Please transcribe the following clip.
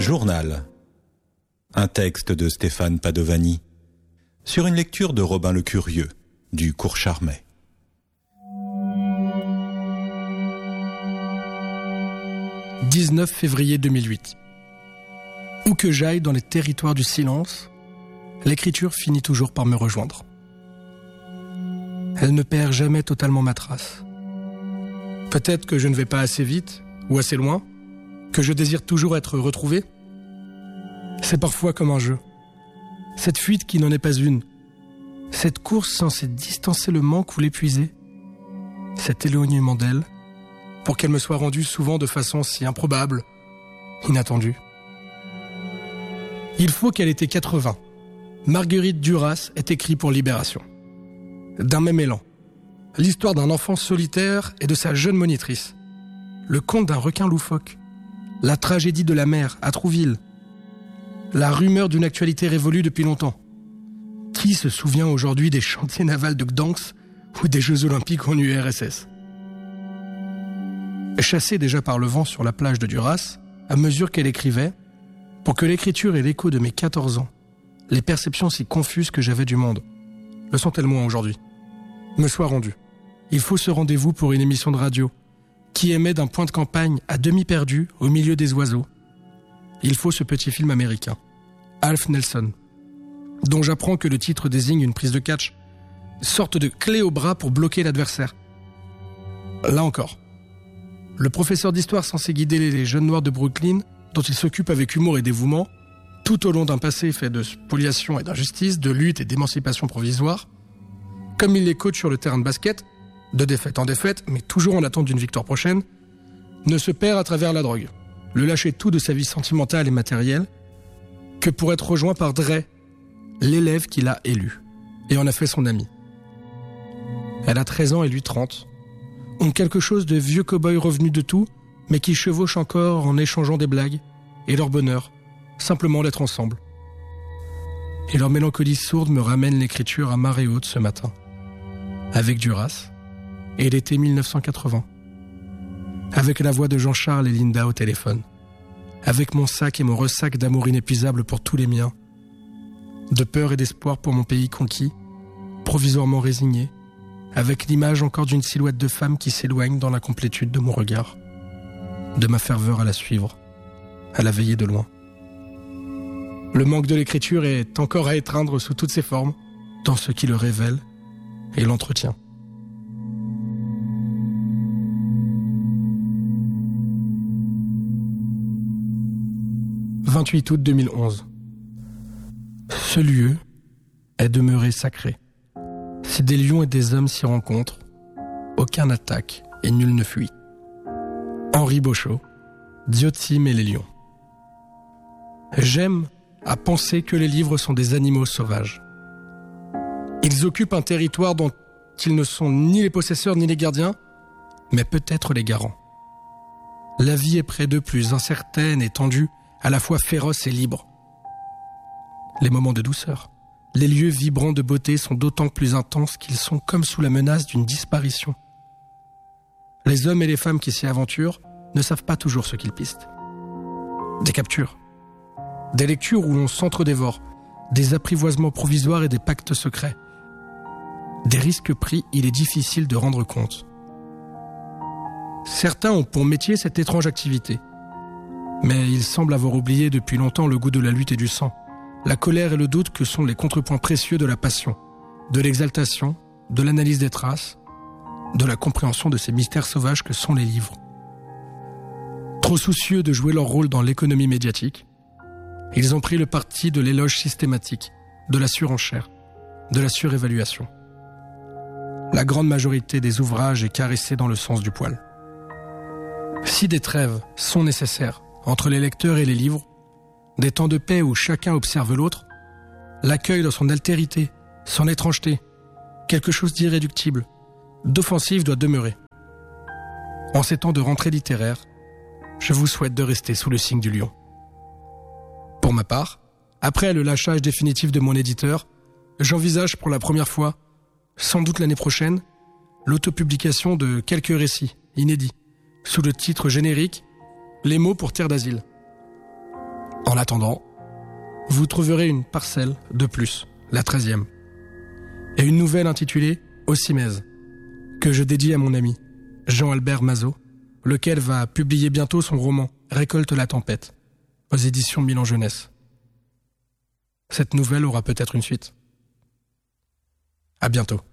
Journal. Un texte de Stéphane Padovani sur une lecture de Robin le Curieux du Cours Charmet. « 19 février 2008. Où que j'aille dans les territoires du silence, l'écriture finit toujours par me rejoindre. Elle ne perd jamais totalement ma trace. Peut-être que je ne vais pas assez vite ou assez loin, que je désire toujours être retrouvé. C'est parfois comme un jeu. Cette fuite qui n'en est pas une. Cette course censée distancer le manque ou l'épuiser. Cet éloignement d'elle, pour qu'elle me soit rendue souvent de façon si improbable, inattendue. Il faut qu'elle ait été 80. Marguerite Duras est écrite pour Libération. D'un même élan. L'histoire d'un enfant solitaire et de sa jeune monitrice. Le conte d'un requin loufoque. La tragédie de la mer à Trouville. La rumeur d'une actualité révolue depuis longtemps. Qui se souvient aujourd'hui des chantiers navals de Gdansk ou des Jeux Olympiques en URSS? Chassée déjà par le vent sur la plage de Duras, à mesure qu'elle écrivait, pour que l'écriture et l'écho de mes 14 ans, les perceptions si confuses que j'avais du monde, le sont-elles moins aujourd'hui, me soient rendues. Il faut ce rendez-vous pour une émission de radio, qui émet d'un point de campagne à demi perdu au milieu des oiseaux. Il faut ce petit film américain, Alf Nelson, dont j'apprends que le titre désigne une prise de catch, sorte de clé au bras pour bloquer l'adversaire. Là encore, le professeur d'histoire censé guider les jeunes noirs de Brooklyn, dont il s'occupe avec humour et dévouement, tout au long d'un passé fait de spoliation et d'injustice, de lutte et d'émancipation provisoire, comme il les coach sur le terrain de basket, de défaite en défaite, mais toujours en attente d'une victoire prochaine, ne se perd à travers la drogue, le lâcher-tout de sa vie sentimentale et matérielle, que pour être rejoint par Dre, l'élève qu'il a élu, et en a fait son ami. Elle a 13 ans et lui 30, ont quelque chose de vieux cow-boy revenu de tout, mais qui chevauchent encore en échangeant des blagues, et leur bonheur, simplement d'être ensemble. Et leur mélancolie sourde me ramène l'écriture à marée haute ce matin, avec Duras, et l'été 1980, avec la voix de Jean-Charles et Linda au téléphone, avec mon sac et mon ressac d'amour inépuisable pour tous les miens, de peur et d'espoir pour mon pays conquis, provisoirement résigné, avec l'image encore d'une silhouette de femme qui s'éloigne dans l'incomplétude de mon regard, de ma ferveur à la suivre, à la veiller de loin. Le manque de l'écriture est encore à étreindre sous toutes ses formes, dans ce qui le révèle et l'entretient. 28 août 2011. Ce lieu est demeuré sacré. Si des lions et des hommes s'y rencontrent, aucun n'attaque et nul ne fuit. Henri Bochot, Diotima et les lions. J'aime à penser que les livres sont des animaux sauvages. Ils occupent un territoire dont ils ne sont ni les possesseurs ni les gardiens, mais peut-être les garants. La vie est près d'eux plus incertaine et tendue, à la fois féroce et libre. Les moments de douceur, les lieux vibrants de beauté sont d'autant plus intenses qu'ils sont comme sous la menace d'une disparition. Les hommes et les femmes qui s'y aventurent ne savent pas toujours ce qu'ils pistent. Des captures, des lectures où l'on s'entre-dévore, des apprivoisements provisoires et des pactes secrets. Des risques pris, il est difficile de rendre compte. Certains ont pour métier cette étrange activité. Mais ils semblent avoir oublié depuis longtemps le goût de la lutte et du sang, la colère et le doute que sont les contrepoints précieux de la passion, de l'exaltation, de l'analyse des traces, de la compréhension de ces mystères sauvages que sont les livres. Trop soucieux de jouer leur rôle dans l'économie médiatique, ils ont pris le parti de l'éloge systématique, de la surenchère, de la surévaluation. La grande majorité des ouvrages est caressée dans le sens du poil. Si des trêves sont nécessaires entre les lecteurs et les livres, des temps de paix où chacun observe l'autre, l'accueil dans son altérité, son étrangeté, quelque chose d'irréductible, d'offensif doit demeurer. En ces temps de rentrée littéraire, je vous souhaite de rester sous le signe du lion. Pour ma part, après le lâchage définitif de mon éditeur, j'envisage pour la première fois, sans doute l'année prochaine, l'autopublication de quelques récits inédits, sous le titre générique « Les mots pour terre d'asile ». En attendant, vous trouverez une parcelle de plus, la 13e, et une nouvelle intitulée « Ossimèse », que je dédie à mon ami, Jean-Albert Mazot, lequel va publier bientôt son roman « Récolte la tempête » aux éditions Milan Jeunesse. Cette nouvelle aura peut-être une suite. À bientôt.